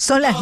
Son las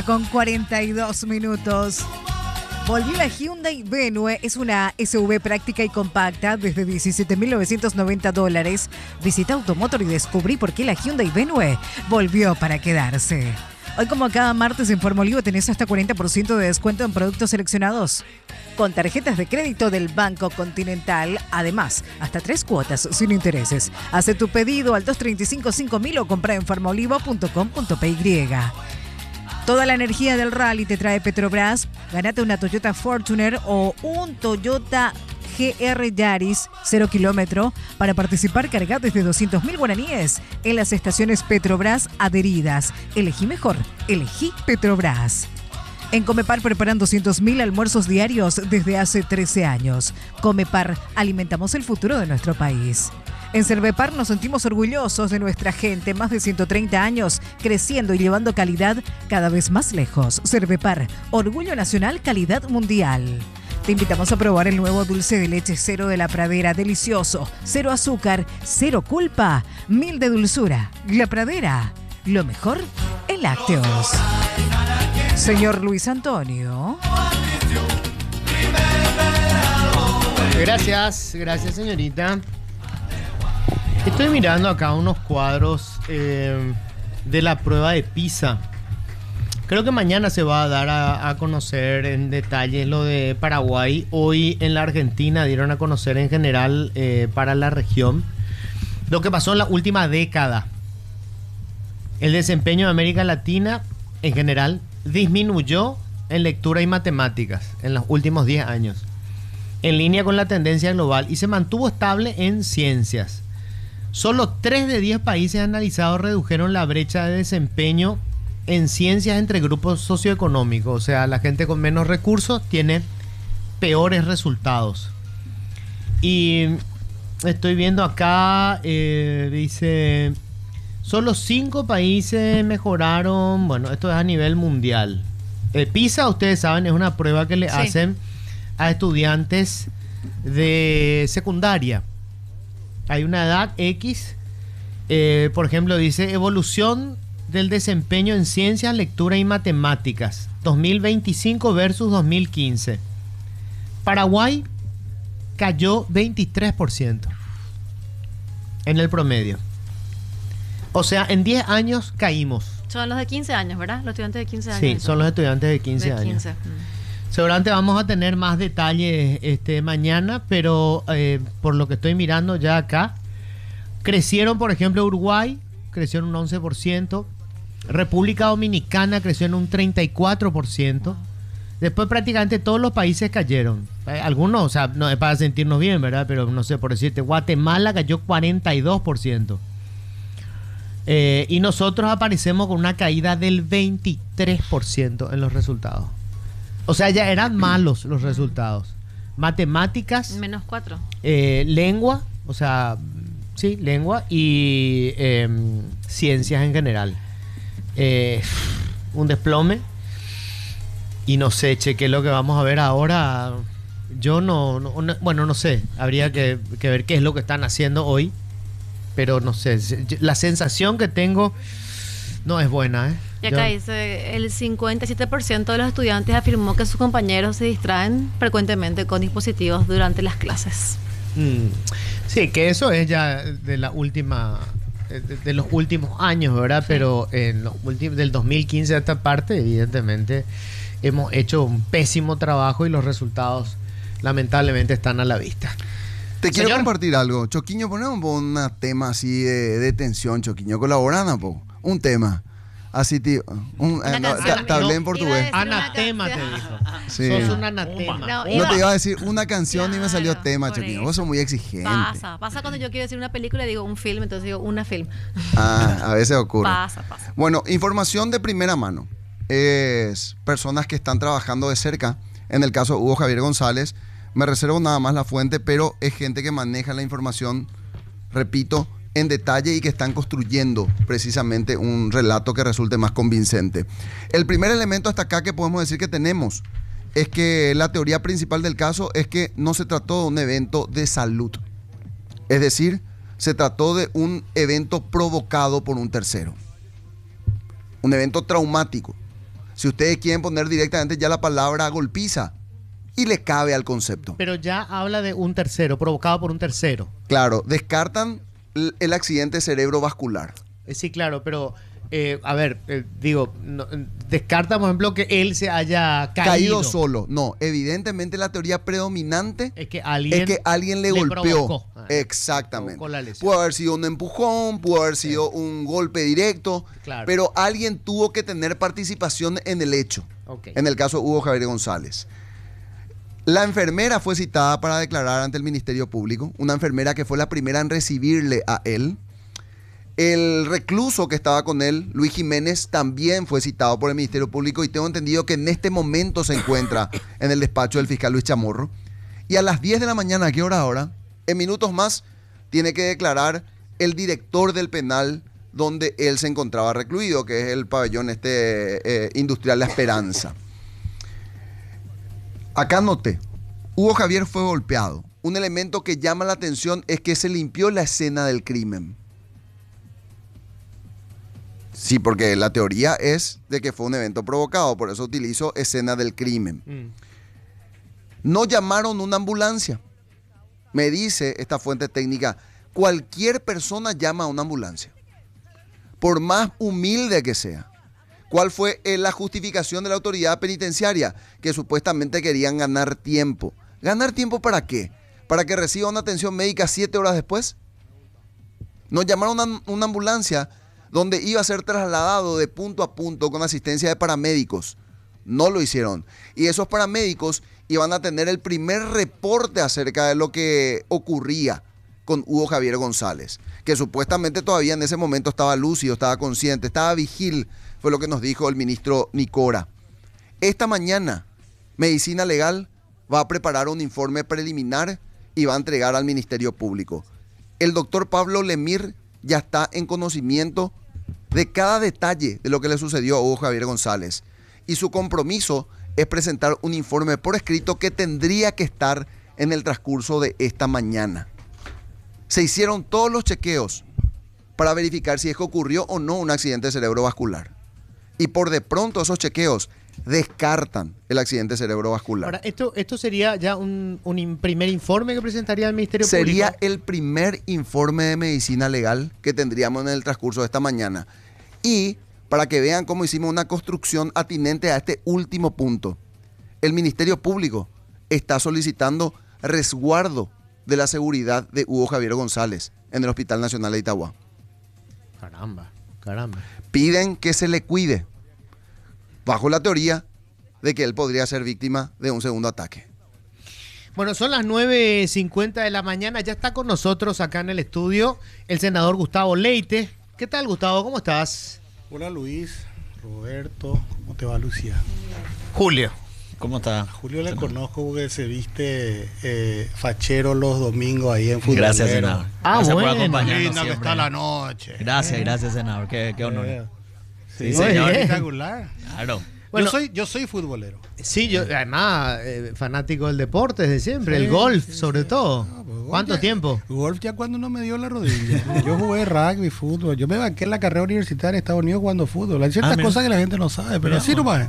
9:42. Volvió la Hyundai Venue, es una SUV práctica y compacta desde $17.990. Visita Automotor y descubrí por qué la Hyundai Venue volvió para quedarse. Hoy, como cada martes en Formolivo, tenés hasta 40% de descuento en productos seleccionados con tarjetas de crédito del Banco Continental. Además, hasta 3 cuotas sin intereses. Hace tu pedido al 235-5000 o compra en formolivo.com.py. Toda la energía del rally te trae Petrobras. Ganate una Toyota Fortuner o un Toyota GR Yaris 0 kilómetro. Para participar, carga desde 200.000 guaraníes en las estaciones Petrobras adheridas. Elegí mejor, elegí Petrobras. En Comepar preparan 200.000 almuerzos diarios desde hace 13 años. Comepar, alimentamos el futuro de nuestro país. En Cervepar nos sentimos orgullosos de nuestra gente, más de 130 años, creciendo y llevando calidad cada vez más lejos. Cervepar, orgullo nacional, calidad mundial. Te invitamos a probar el nuevo dulce de leche cero de La Pradera, delicioso, cero azúcar, cero culpa, 1000 de dulzura. La Pradera, lo mejor en lácteos. Señor Luis Antonio. Gracias señorita. Estoy mirando acá unos cuadros de la prueba de PISA. Creo que mañana se va a dar a conocer en detalle lo de Paraguay. Hoy en la Argentina dieron a conocer en general para la región lo que pasó en la última década. El desempeño de América Latina en general disminuyó en lectura y matemáticas en los últimos 10 años, en línea con la tendencia global, y se mantuvo estable en ciencias. Solo 3 de 10 países analizados redujeron la brecha de desempeño en ciencias entre grupos socioeconómicos. O sea, la gente con menos recursos tiene peores resultados. Y estoy viendo acá, dice, solo 5 países mejoraron. Bueno, esto es a nivel mundial. PISA, ustedes saben, es una prueba que le hacen a estudiantes de secundaria. Hay una edad X, por ejemplo, dice evolución del desempeño en ciencias, lectura y matemáticas, 2025 versus 2015. Paraguay cayó 23% en el promedio. O sea, en 10 años caímos. Son los de 15 años, ¿verdad? Los estudiantes de 15 años. Sí, son los estudiantes de 15 años. Seguramente vamos a tener más detalles mañana, pero por lo que estoy mirando ya acá, crecieron, por ejemplo, Uruguay, creció en un 11%, República Dominicana creció en un 34%, después prácticamente todos los países cayeron. Algunos, o sea, no es para sentirnos bien, ¿verdad? Pero no sé, por decirte, Guatemala cayó 42%. Y nosotros aparecemos con una caída del 23% en los resultados. O sea, ya eran malos los resultados. Matemáticas. -4. Lengua, o sea, sí, lengua y ciencias en general. Un desplome. Y no sé, che, qué es lo que vamos a ver ahora. Yo bueno, no sé. Habría que ver qué es lo que están haciendo hoy. Pero no sé, la sensación que tengo no es buena, ¿eh? Y acá dice, el 57% de los estudiantes afirmó que sus compañeros se distraen frecuentemente con dispositivos durante las clases. Sí, que eso es ya de la última, de los últimos años, ¿verdad? Sí. Pero en los últimos, del 2015 a esta parte, evidentemente, hemos hecho un pésimo trabajo y los resultados lamentablemente están a la vista. Te quiero compartir algo. Choquiño, ponemos un tema así de tensión, Choquiño. Colaboran, un tema. Así, tío. Te hablé en portugués. Anatema, te dijo. Sí. Sos un anatema. No te iba a decir una canción y me salió tema, Choquiño. Vos sos muy exigente. Pasa cuando yo quiero decir una película, digo un film, entonces digo una film. A veces ocurre. Pasa. Bueno, información de primera mano. Es personas que están trabajando de cerca. En el caso de Hugo Javier González, me reservo nada más la fuente, pero es gente que maneja la información, repito, en detalle y que están construyendo precisamente un relato que resulte más convincente. El primer elemento hasta acá que podemos decir que tenemos es que la teoría principal del caso es que no se trató de un evento de salud. Es decir, se trató de un evento provocado por un tercero. un evento traumático. Si ustedes quieren poner directamente ya la palabra golpiza, y le cabe al concepto. Pero ya habla de un tercero, provocado por un tercero. Claro, descartan el accidente cerebrovascular. Sí, claro, pero a ver, descarta, por ejemplo, que él se haya caído Solo. No, evidentemente la teoría predominante es que alguien le golpeó. Provocó. Exactamente. Provocó la lesión. Pudo haber sido un empujón, pudo haber sido un golpe directo, claro. Pero alguien tuvo que tener participación en el hecho. Okay. En el caso de Hugo Javier González. La enfermera fue citada para declarar ante el Ministerio Público, una enfermera que fue la primera en recibirle a él. El recluso que estaba con él, Luis Jiménez, también fue citado por el Ministerio Público y tengo entendido que en este momento se encuentra en el despacho del fiscal Luis Chamorro. Y a las 10 de la mañana, ¿a qué hora ahora? En minutos más, tiene que declarar el director del penal donde él se encontraba recluido, que es el pabellón industrial La Esperanza. Acá noté, Hugo Javier fue golpeado. Un elemento que llama la atención es que se limpió la escena del crimen. Sí, porque la teoría es de que fue un evento provocado, por eso utilizo escena del crimen. No llamaron una ambulancia. Me dice esta fuente técnica, cualquier persona llama a una ambulancia, por más humilde que sea. ¿Cuál fue la justificación de la autoridad penitenciaria? Que supuestamente querían ganar tiempo. ¿Ganar tiempo para qué? ¿Para que reciba una atención médica 7 horas después? Nos llamaron a una ambulancia donde iba a ser trasladado de punto a punto con asistencia de paramédicos. No lo hicieron. Y esos paramédicos iban a tener el primer reporte acerca de lo que ocurría con Hugo Javier González, que supuestamente todavía en ese momento estaba lúcido, estaba consciente, estaba vigil, fue lo que nos dijo el ministro Nicora. Esta mañana, Medicina Legal va a preparar un informe preliminar y va a entregar al Ministerio Público. El doctor Pablo Lemir ya está en conocimiento de cada detalle de lo que le sucedió a Hugo Javier González y su compromiso es presentar un informe por escrito que tendría que estar en el transcurso de esta mañana. Se hicieron todos los chequeos para verificar si es que ocurrió o no un accidente cerebrovascular. Y por de pronto esos chequeos descartan el accidente cerebrovascular. Ahora, esto sería ya un primer informe que presentaría el Ministerio Público. Sería el primer informe de medicina legal que tendríamos en el transcurso de esta mañana. Y para que vean cómo hicimos una construcción atinente a este último punto, el Ministerio Público está solicitando resguardo de la seguridad de Hugo Javier González en el Hospital Nacional de Itagua. Caramba. Piden que se le cuide, bajo la teoría de que él podría ser víctima de un segundo ataque. Bueno, son las 9:50 de la mañana. Ya está con nosotros acá en el estudio el senador Gustavo Leite. ¿Qué tal, Gustavo? ¿Cómo estás? Hola, Luis, Roberto. ¿Cómo te va, Lucía? Julio. ¿Cómo está? Julio le conozco porque se viste fachero los domingos ahí en Fútbol. Gracias, senador. Gracias por acompañarnos Linda que siempre. está la noche. Gracias, senador. Qué honor. Sí, señor. señor. Espectacular. Claro. Bueno, yo soy futbolero. Sí, yo además fanático del deporte desde siempre, Sí, el golf sí, sobre sí. todo. No, pues, ¿Cuánto tiempo? Golf ya cuando no me dio la rodilla. Yo jugué rugby, fútbol. Yo me banqué en la carrera universitaria en Estados Unidos jugando fútbol. Hay ciertas mira. cosas que la gente no sabe, pero Mira, así nomás.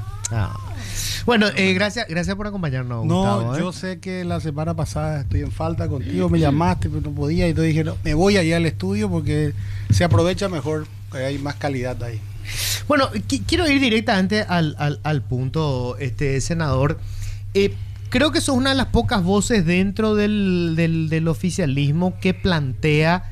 Bueno, gracias por acompañarnos, Gustavo. No, yo sé que la semana pasada estoy en falta contigo, me llamaste, pero no podía, y entonces dije, no, me voy allá al estudio porque se aprovecha mejor, hay más calidad ahí. Bueno, quiero ir directamente al punto, senador. Creo que sos una de las pocas voces dentro del oficialismo que plantea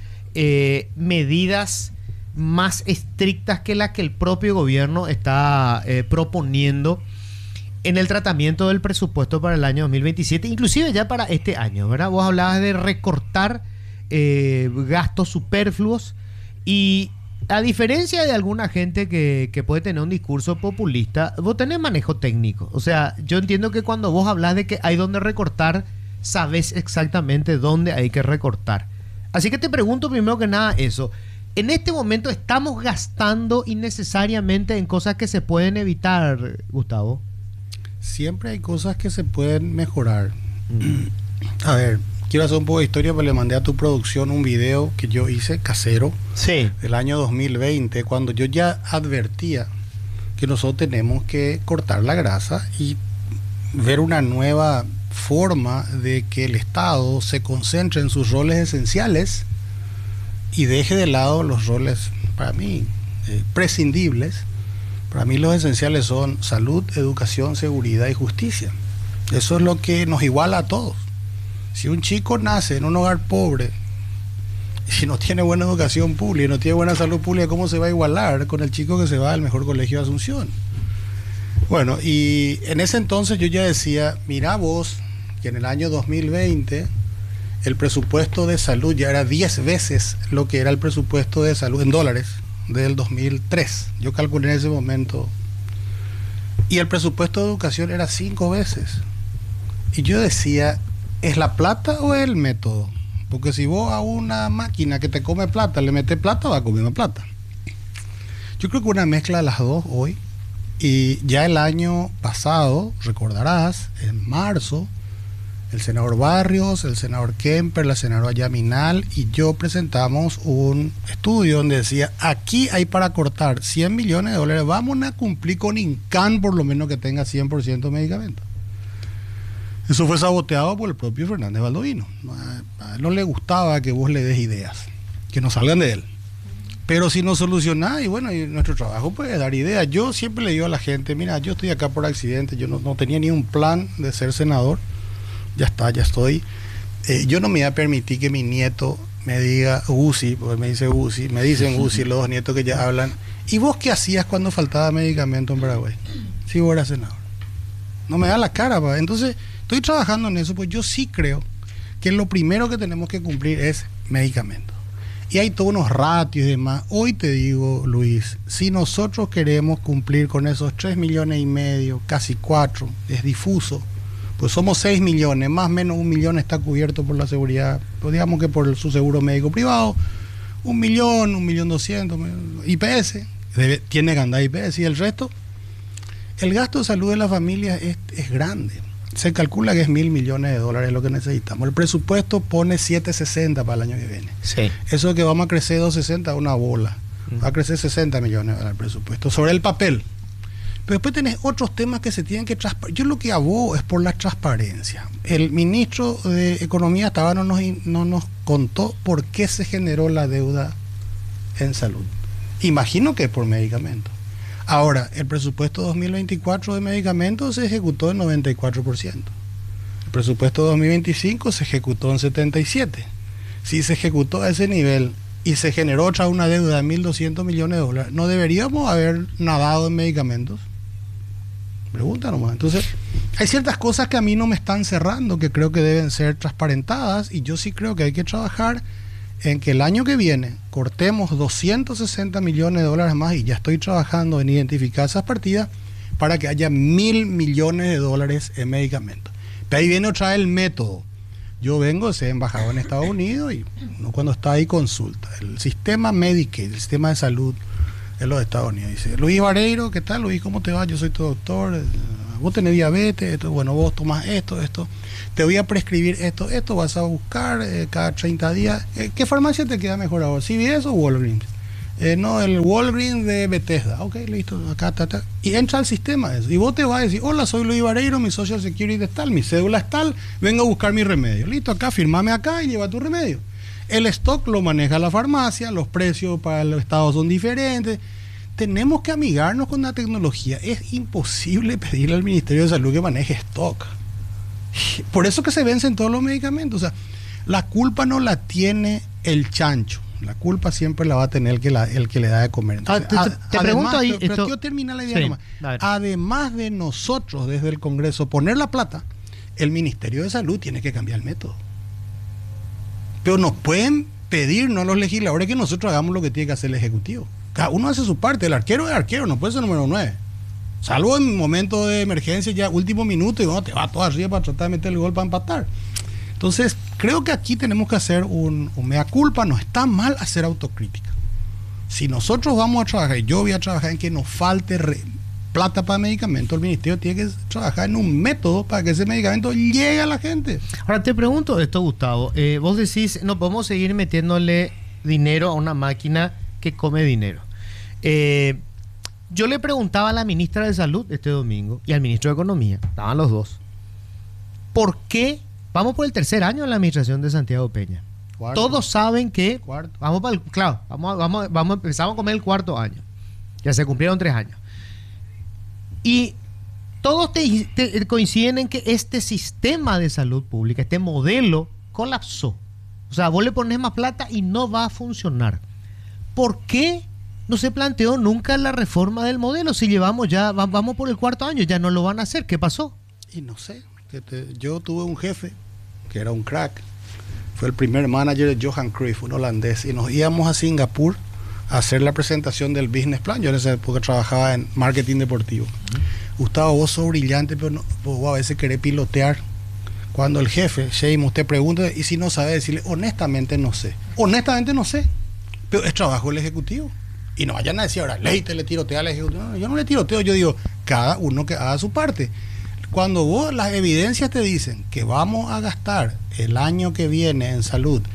medidas más estrictas que las que el propio gobierno está proponiendo en el tratamiento del presupuesto para el año 2027, inclusive ya para este año, ¿verdad? Vos hablabas de recortar gastos superfluos y a diferencia de alguna gente que puede tener un discurso populista, vos tenés manejo técnico. O sea, yo entiendo que cuando vos hablas de que hay donde recortar, sabés exactamente dónde hay que recortar. Así que te pregunto primero que nada eso. En este momento estamos gastando innecesariamente en cosas que se pueden evitar, Gustavo. Siempre hay cosas que se pueden mejorar. A ver, quiero hacer un poco de historia, pero le mandé a tu producción un video que yo hice casero Sí. del año 2020, cuando yo ya advertía que nosotros tenemos que cortar la grasa y ver una nueva forma de que el Estado se concentre en sus roles esenciales y deje de lado los roles, para mí, prescindibles. Para mí los esenciales son salud, educación, seguridad y justicia. Eso es lo que nos iguala a todos. Si un chico nace en un hogar pobre, si no tiene buena educación pública y no tiene buena salud pública, ¿cómo se va a igualar con el chico que se va al mejor colegio de Asunción? Bueno, y en ese entonces yo ya decía, mira vos, que en el año 2020 el presupuesto de salud ya era 10 veces lo que era el presupuesto de salud en dólares del 2003. Yo calculé en ese momento. Y el presupuesto de educación era 5 veces. Y yo decía, ¿es la plata o es el método? Porque si vos a una máquina que te come plata le metes plata, va a comer más plata. Yo creo que una mezcla de las dos hoy. Y ya el año pasado, recordarás, en marzo, el senador Barrios, el senador Kemper, la senadora Yaminal y yo presentamos un estudio donde decía, aquí hay para cortar 100 millones de dólares, vamos a cumplir con INCAN por lo menos que tenga 100% de medicamentos. Eso fue saboteado por el propio Fernández Baldovino. A él no le gustaba que vos le des ideas, que no salgan de él. Pero si no solucionás, y bueno, y nuestro trabajo puede dar ideas. Yo siempre le digo a la gente, mira, yo estoy acá por accidente, yo no tenía ni un plan de ser senador, ya está, ya estoy. Yo no me voy a permitir que mi nieto me diga Gusi, porque me dice Gusi, me dicen Gusi los dos nietos que ya hablan. ¿Y vos qué hacías cuando faltaba medicamento en Paraguay? Si vos eras senador. No me da la cara, pa. Entonces, estoy trabajando en eso, pues yo sí creo que lo primero que tenemos que cumplir es medicamentos. Y hay todos unos ratios y demás. Hoy te digo, Luis, si nosotros queremos cumplir con esos 3,5 millones, casi 4, es difuso, pues somos 6 millones, más o menos 1 millón está cubierto por la seguridad, pues digamos que por su seguro médico privado, 1 millón, 1.200.000, IPS, tiene que andar IPS, y el resto, el gasto de salud de la familia es grande. Se calcula que es 1.000 millones de dólares lo que necesitamos. El presupuesto pone 760 para el año que viene. Sí. Eso de que vamos a crecer 260 una bola. Va a crecer 60 millones el presupuesto sobre el papel. Pero después tenés otros temas que se tienen que transparentar. Yo lo que abogo es por la transparencia. El ministro de Economía hasta ahora no nos contó por qué se generó la deuda en salud. Imagino que es por medicamentos. Ahora, el presupuesto 2024 de medicamentos se ejecutó en 94%. El presupuesto 2025 se ejecutó en 77%. Si se ejecutó a ese nivel y se generó otra una deuda de 1.200 millones de dólares, ¿no deberíamos haber nadado en medicamentos? Pregunta nomás. Entonces, hay ciertas cosas que a mí no me están cerrando, que creo que deben ser transparentadas, y yo sí creo que hay que trabajar en que el año que viene cortemos 260 millones de dólares más, y ya estoy trabajando en identificar esas partidas para que haya 1.000 millones de dólares en medicamentos. Pero ahí viene otra vez el método. Yo vengo de ser embajador en Estados Unidos y uno cuando está ahí consulta. El sistema Medicaid, el sistema de salud en los Estados Unidos. Dice, Luis Vareiro, ¿qué tal, Luis? ¿Cómo te va? Yo soy tu doctor. Vos tenés diabetes, bueno, vos tomás esto. Te voy a prescribir esto, vas a buscar cada 30 días. ¿Qué farmacia te queda mejor ahora? ¿CVS o Walgreens? No, el Walgreens de Bethesda. Ok, listo, acá. Y entra al sistema eso. Y vos te vas a decir, hola, soy Luis Vareiro, mi Social Security es tal, mi cédula es tal, vengo a buscar mi remedio. Listo, acá, firmame acá y lleva tu remedio. El stock lo maneja la farmacia, los precios para el estado son diferentes. Tenemos que amigarnos con la tecnología. Es imposible pedirle al Ministerio de Salud que maneje stock. Por eso que se vencen todos los medicamentos. O sea, la culpa no la tiene el chancho. La culpa siempre la va a tener el que le da de comer. Entonces, te pregunto ahí. Pero quiero terminar la idea sí, nomás. Además de nosotros desde el Congreso poner la plata, el Ministerio de Salud tiene que cambiar el método. Pero nos pueden pedirnos a los legisladores que nosotros hagamos lo que tiene que hacer el Ejecutivo. Cada uno hace su parte. El arquero es arquero, no puede ser número 9. Salvo en momentos de emergencia, ya último minuto, y bueno, te va todo arriba para tratar de meter el gol para empatar. Entonces, creo que aquí tenemos que hacer un mea culpa. No está mal hacer autocrítica. Si nosotros vamos a trabajar, y yo voy a trabajar en que nos falte plata para medicamentos, el ministerio tiene que trabajar en un método para que ese medicamento llegue a la gente. Ahora te pregunto esto, Gustavo. Vos decís, no podemos seguir metiéndole dinero a una máquina que come dinero. Yo le preguntaba a la ministra de Salud este domingo y al ministro de Economía, estaban los dos, ¿por qué vamos por el tercer año de la administración de Santiago Peña? Cuarto. Todos saben que Cuarto. vamos para el, claro, empezamos a comer el cuarto año. Ya se cumplieron 3 años. Y todos coinciden en que este sistema de salud pública, este modelo, colapsó. O sea, vos le pones más plata y no va a funcionar. ¿Por qué no se planteó nunca la reforma del modelo? Si llevamos ya, vamos por el cuarto año, ya no lo van a hacer. ¿Qué pasó? Y no sé, yo tuve un jefe que era un crack. Fue el primer manager de Johan Cruyff, un holandés, y nos íbamos a Singapur a hacer la presentación del business plan. Yo en esa época trabajaba en marketing deportivo. Gustavo, vos sos brillante, pero no, vos a veces querés pilotear. Cuando el jefe, Shane, usted pregunta, y si no sabe decirle, honestamente no sé. Honestamente no sé, pero es trabajo del ejecutivo. Y no vayan a decir ahora, Leite le tirotea al ejecutivo. No, yo no le tiroteo, yo digo, cada uno que haga su parte. Cuando vos, las evidencias te dicen que vamos a gastar el año que viene en salud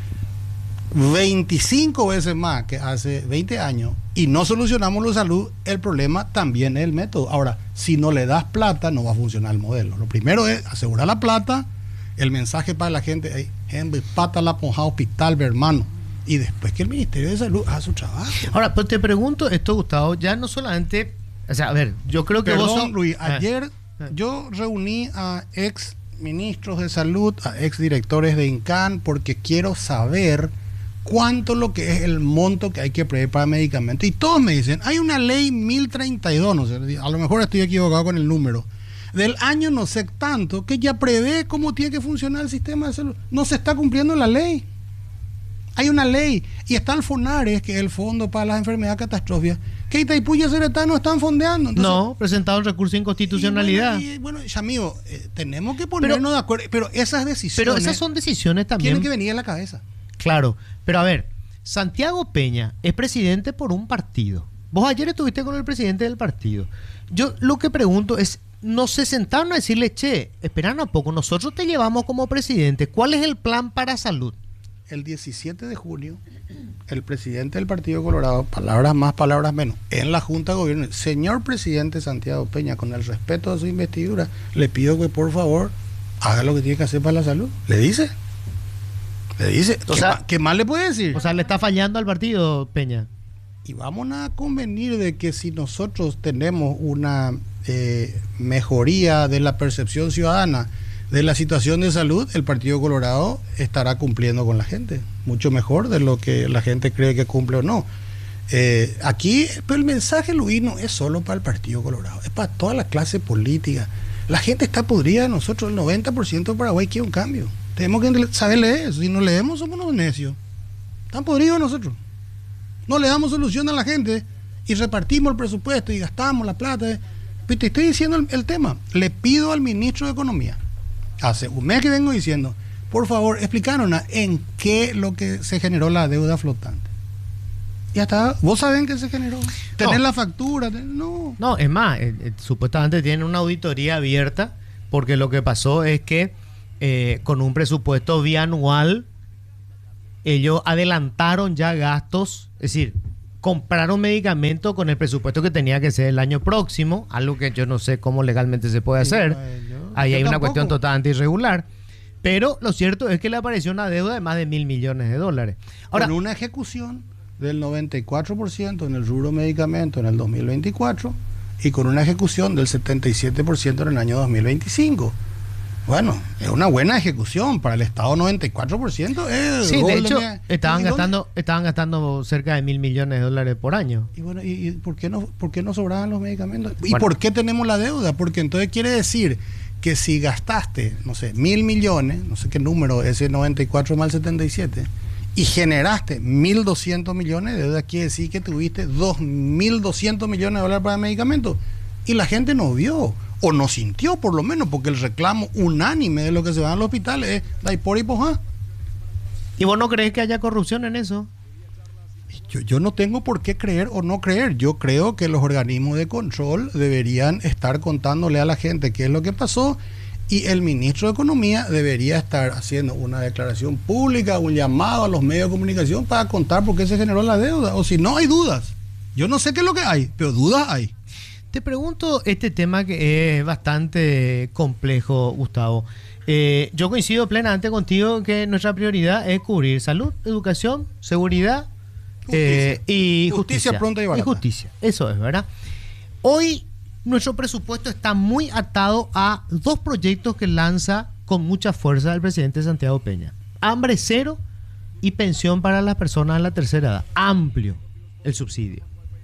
25 veces más que hace 20 años y no solucionamos la salud, el problema también es el método. Ahora, si no le das plata, no va a funcionar el modelo. Lo primero es asegurar la plata, el mensaje para la gente, hey, pata la ponja hospital, hermano. Y después que el Ministerio de Salud haga su trabajo. Ahora, pues te pregunto esto, Gustavo, ya no solamente, o sea, a ver, yo creo que Perdón, vos sos... Luis, ayer yo reuní a ex ministros de salud, a ex directores de INCAN, porque quiero saber cuánto lo que es el monto que hay que prever para medicamentos. Y todos me dicen, hay una ley 1032, no sé, a lo mejor estoy equivocado con el número, del año no sé tanto, que ya prevé cómo tiene que funcionar el sistema de salud. No se está cumpliendo la ley. Hay una ley, y está el FONARES, que es el Fondo para las Enfermedades Catastróficas, que Itaipú y Yacyretá no están fondeando. Entonces, no, presentaron recurso de inconstitucionalidad. Bueno, amigo, tenemos que ponernos de acuerdo, pero esas decisiones... Pero esas son decisiones también... Tienen que venir a la cabeza. Claro, pero a ver, Santiago Peña es presidente por un partido. Vos ayer estuviste con el presidente del partido. Yo lo que pregunto es, ¿no se sentaron a decirle, che, esperanos un poco, nosotros te llevamos como presidente, ¿cuál es el plan para salud? El 17 de junio, el presidente del Partido Colorado, palabras más, palabras menos, en la Junta de Gobierno, señor presidente Santiago Peña, con el respeto de su investidura, le pido que por favor haga lo que tiene que hacer para la salud. Le dice. O sea, ¿qué más le puede decir? O sea, le está fallando al partido, Peña. Y vamos a convenir de que si nosotros tenemos una mejoría de la percepción ciudadana de la situación de salud, el Partido Colorado estará cumpliendo con la gente, mucho mejor de lo que la gente cree que cumple o no. Aquí, pero el mensaje, Luis, no es solo para el Partido Colorado, es para toda la clase política. La gente está podrida de nosotros, el 90% de Paraguay quiere un cambio. Tenemos que saber leer eso. Si no leemos, somos unos necios. Están podridos de nosotros. No le damos solución a la gente y repartimos el presupuesto y gastamos la plata. Pero te estoy diciendo el tema. Le pido al ministro de Economía, hace un mes que vengo diciendo, por favor, explícanos en qué lo que se generó la deuda flotante. Ya está, vos saben que se generó. Tener la factura, no. No, es más, supuestamente tienen una auditoría abierta, porque lo que pasó es que con un presupuesto bianual, ellos adelantaron ya gastos, es decir, compraron medicamentos con el presupuesto que tenía que ser el año próximo, algo que yo no sé cómo legalmente se puede hacer. Ahí hay una cuestión totalmente irregular. Pero lo cierto es que le apareció una deuda de más de $1.000 millones. Ahora, con una ejecución del 94% en el rubro medicamento en el 2024 y con una ejecución del 77% en el año 2025. Bueno, es una buena ejecución para el Estado. 94% sí, de hecho estaban gastando cerca de $1.000 millones por año. Y bueno, ¿y por qué no sobraban los medicamentos? ¿Y bueno, por qué tenemos la deuda? Porque entonces quiere decir que si gastaste, no sé, 1.000 millones, no sé qué número, ese 94 más el 77, y generaste 1.200 millones de deuda, quiere decir que tuviste 2.200 millones de dólares para medicamentos. Y la gente no vio, o no sintió por lo menos, porque el reclamo unánime de lo que se va al hospital es Daipor y Pojá. ¿Y vos no crees que haya corrupción en eso? Yo no tengo por qué creer o no creer. Yo creo que los organismos de control deberían estar contándole a la gente qué es lo que pasó, y el ministro de Economía debería estar haciendo una declaración pública, un llamado a los medios de comunicación para contar por qué se generó la deuda. O si no, hay dudas. Yo no sé qué es lo que hay, pero dudas hay. Te pregunto este tema que es bastante complejo, Gustavo. Yo coincido plenamente contigo que nuestra prioridad es cubrir salud, educación, seguridad y justicia. Pronta y barata. Y justicia, eso es, ¿verdad? Hoy nuestro presupuesto está muy atado a dos proyectos que lanza con mucha fuerza el presidente Santiago Peña. Hambre cero y pensión para las personas de la tercera edad. Amplio el subsidio.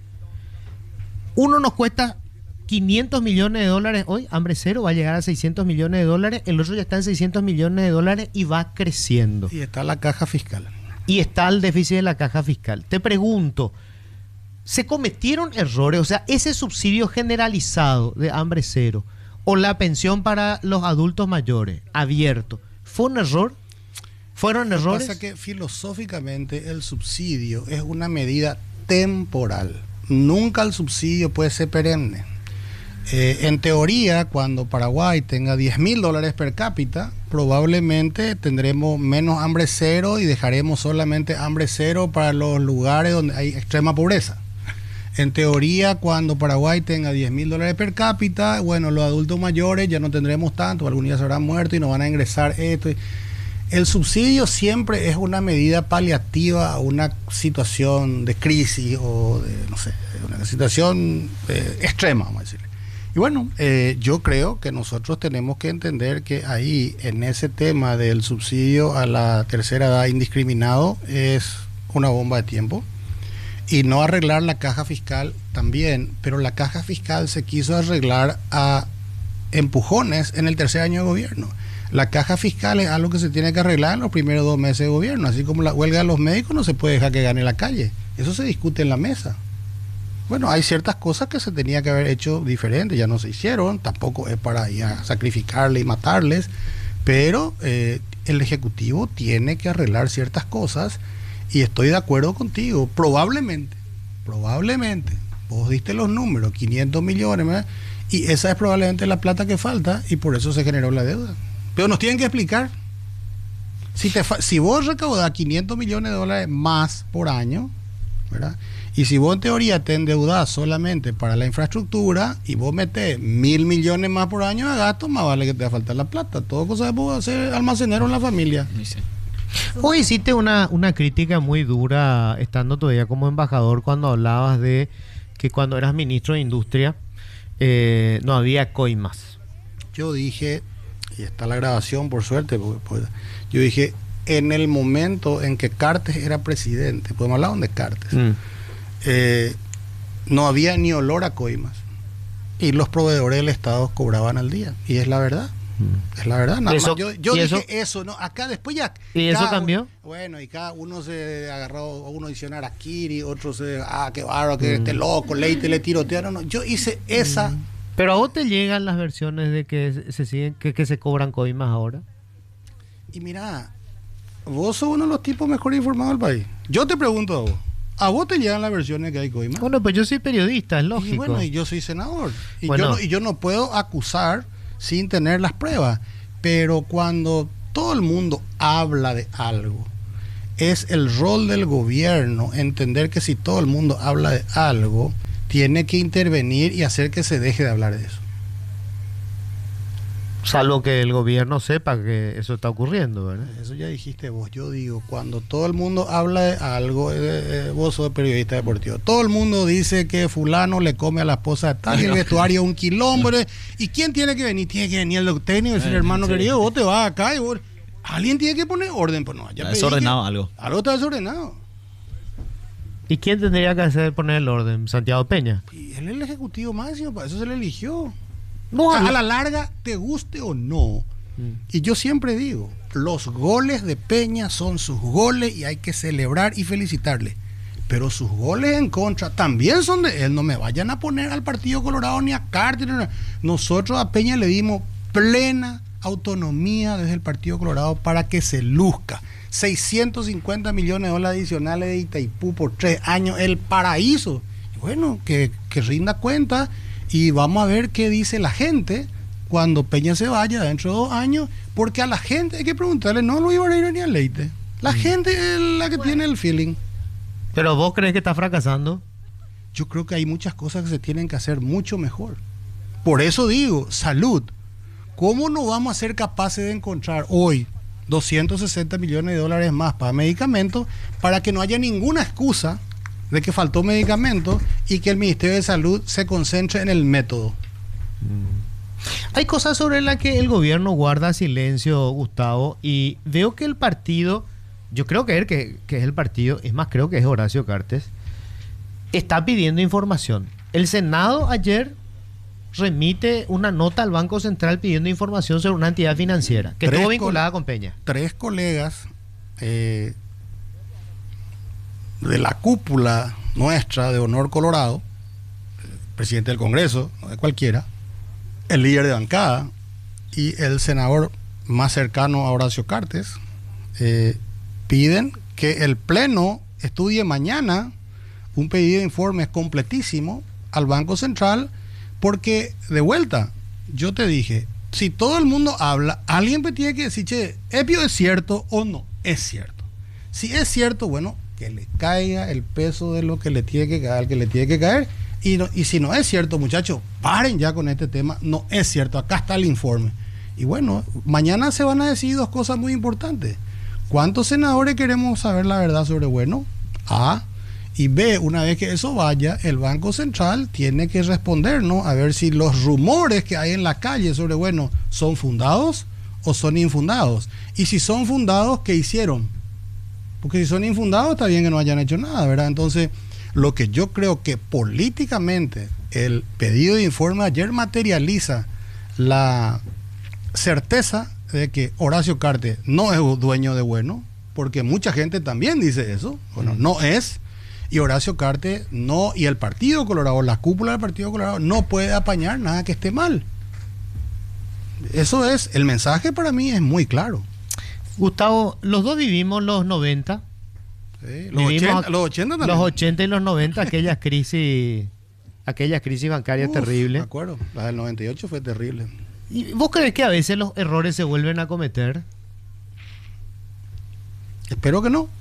Uno nos cuesta 500 millones de dólares hoy, hambre cero, va a llegar a 600 millones de dólares, el otro ya está en 600 millones de dólares y va creciendo. Y está la caja fiscal. Y está el déficit de la caja fiscal. Te pregunto, ¿se cometieron errores? O sea, ese subsidio generalizado de hambre cero o la pensión para los adultos mayores, abierto, ¿fue un error? ¿Fueron errores? Lo que pasa que filosóficamente el subsidio es una medida temporal. Nunca el subsidio puede ser perenne. En teoría, cuando Paraguay tenga $10,000 per cápita, probablemente tendremos menos hambre cero y dejaremos solamente hambre cero para los lugares donde hay extrema pobreza. En teoría, cuando Paraguay tenga $10,000 per cápita, bueno, los adultos mayores ya no tendremos tanto, algunos ya se habrán muerto y nos van a ingresar esto. El subsidio siempre es una medida paliativa a una situación de crisis o de, no sé, una situación extrema, vamos a decirle. Y bueno, yo creo que nosotros tenemos que entender que ahí, en ese tema del subsidio a la tercera edad indiscriminado, es una bomba de tiempo. Y no arreglar la caja fiscal también, pero la caja fiscal se quiso arreglar a empujones en el tercer año de gobierno. La caja fiscal es algo que se tiene que arreglar en los primeros 2 meses de gobierno, así como la huelga de los médicos no se puede dejar que gane la calle. Eso se discute en la mesa. Bueno, hay ciertas cosas que se tenía que haber hecho diferentes, ya no se hicieron, tampoco es para ir a sacrificarle y matarles, pero el Ejecutivo tiene que arreglar ciertas cosas y estoy de acuerdo contigo. Probablemente, vos diste los números, 500 millones, ¿verdad? Y esa es probablemente la plata que falta y por eso se generó la deuda. Pero nos tienen que explicar. Si vos recaudás 500 millones de dólares más por año, ¿verdad? Y si vos en teoría te endeudás solamente para la infraestructura y vos metés 1.000 millones más por año de gasto, más vale que te va a faltar la plata. Todo cosa que puedo hacer almacenero en la familia. Sí. Hoy hiciste una crítica muy dura, estando todavía como embajador, cuando hablabas de que cuando eras ministro de Industria no había coimas. Yo dije, y está la grabación por suerte, yo dije, en el momento en que Cartes era presidente, podemos hablar de Cartes, no había ni olor a coimas y los proveedores del Estado cobraban al día, y es la verdad. Es la verdad, nada más. Yo dije eso, ¿no? Acá después ya. ¿Y eso cambió? Bueno, y cada uno se agarró, uno diciona a Kiri, otro qué bárbaro, que este loco, Leite le tirotearon. No, yo hice esa. Pero a vos te llegan las versiones de que se siguen, que se cobran coimas ahora. Y mira, vos sos uno de los tipos mejor informados del país. Yo te pregunto a vos te llegan las versiones que hay coimas. Bueno, pues yo soy periodista, es lógico. Y bueno, y yo soy senador. Y, bueno, yo no puedo acusar sin tener las pruebas, pero cuando todo el mundo habla de algo, es el rol del gobierno entender que si todo el mundo habla de algo, tiene que intervenir y hacer que se deje de hablar de eso. Salvo que el gobierno sepa que eso está ocurriendo, ¿verdad? Eso ya dijiste vos. Yo digo, cuando todo el mundo habla de algo, vos sos periodista deportivo, todo el mundo dice que fulano le come a la esposa de tal, y el vestuario es un quilombo, ¿y quién tiene que venir? Tiene que venir el técnico y decir, hermano querido, vos te vas acá y vos... Alguien tiene que poner orden, pues no. Está desordenado algo. Algo está desordenado. ¿Y quién tendría que poner el orden? ¿Santiago Peña? Y él es el ejecutivo máximo, para eso se le eligió. No, a la larga, te guste o no. Y yo siempre digo, los goles de Peña son sus goles y hay que celebrar y felicitarle. Pero sus goles en contra también son de él. No me vayan a poner al Partido Colorado ni a Carter. Nosotros a Peña le dimos plena autonomía desde el Partido Colorado para que se luzca. 650 millones de dólares adicionales de Itaipú por 3 años, el paraíso. Y bueno, que rinda cuenta. Y vamos a ver qué dice la gente cuando Peña se vaya dentro de 2 años, porque a la gente hay que preguntarle, no lo iba a ir ni al Leite. La gente es la que tiene el feeling. ¿Pero vos crees que está fracasando? yo creo que hay muchas cosas que se tienen que hacer mucho mejor. Por eso digo, salud. ¿Cómo no vamos a ser capaces de encontrar hoy 260 millones de dólares más para medicamentos para que no haya ninguna excusa de que faltó medicamento y que el Ministerio de Salud se concentre en el método? Hay cosas sobre las que el gobierno guarda silencio, Gustavo, y veo que el partido, yo creo que es el partido, es más, creo que es Horacio Cartes, está pidiendo información. El Senado ayer remite una nota al Banco Central pidiendo información sobre una entidad financiera que estuvo vinculada con Peña. 3 colegas de la cúpula nuestra de Honor Colorado, el presidente del Congreso, no de cualquiera, el líder de bancada y el senador más cercano a Horacio Cartes, piden que el Pleno estudie mañana un pedido de informes completísimo al Banco Central, porque, de vuelta, yo te dije, si todo el mundo habla, alguien me tiene que decir, che, ¿Epio es cierto o no es cierto? Si es cierto, bueno, que le caiga el peso de lo que le tiene que caer, al que le tiene que caer, y si no es cierto, muchachos, paren ya con este tema, no es cierto, acá está el informe. Y bueno, mañana se van a decir 2 cosas muy importantes. ¿Cuántos senadores queremos saber la verdad sobre bueno? A. Y B, una vez que eso vaya, el Banco Central tiene que respondernos a ver si los rumores que hay en la calle sobre bueno son fundados o son infundados. Y si son fundados, ¿qué hicieron? Porque si son infundados, está bien que no hayan hecho nada, ¿verdad? Entonces, lo que yo creo que políticamente el pedido de informe ayer materializa la certeza de que Horacio Cartes no es dueño de bueno, porque mucha gente también dice eso. Bueno, no es. Y Horacio Cartes no, y el Partido Colorado, la cúpula del Partido Colorado, no puede apañar nada que esté mal. Eso es, el mensaje para mí es muy claro. Gustavo, los dos vivimos los 90. Sí, los 80 también. Los 80 y los 90, aquellas crisis bancarias terribles. Me acuerdo, la del 98 fue terrible. ¿Y vos crees que a veces los errores se vuelven a cometer? Espero que no.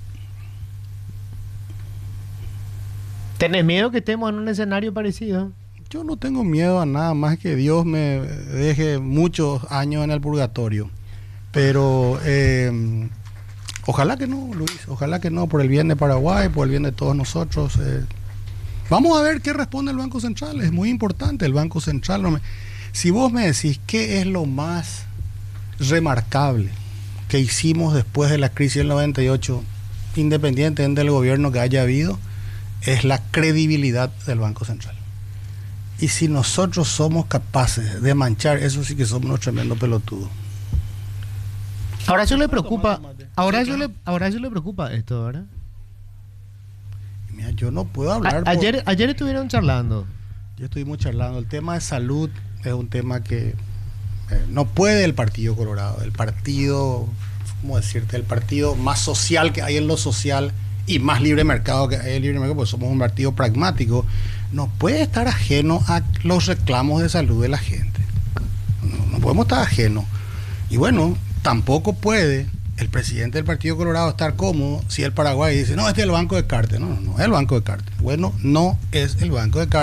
¿Tenés miedo que estemos en un escenario parecido? Yo no tengo miedo a nada más que Dios me deje muchos años en el purgatorio. Pero ojalá que no, Luis, ojalá que no, por el bien de Paraguay, por el bien de todos nosotros. Vamos a ver qué responde el Banco Central, es muy importante el Banco Central. Si vos me decís qué es lo más remarcable que hicimos después de la crisis del 98, independientemente del gobierno que haya habido, es la credibilidad del Banco Central. Y si nosotros somos capaces de manchar, eso sí que somos unos tremendos pelotudos. Ahora eso le preocupa. Ahora eso le preocupa esto, ¿verdad? Mira, yo no puedo hablar. Ayer estuvieron charlando. Ya estuvimos charlando. El tema de salud es un tema que no puede el Partido Colorado. El partido, ¿cómo decirte? El partido más social que hay en lo social y más libre mercado que hay en el libre mercado, porque somos un partido pragmático, no puede estar ajeno a los reclamos de salud de la gente. No podemos estar ajenos. Y bueno, tampoco puede el presidente del Partido Colorado estar cómodo si el Paraguay dice, no, este es el Banco de Cartes. No es el Banco de Cartes. Bueno, no es el Banco de Cartes.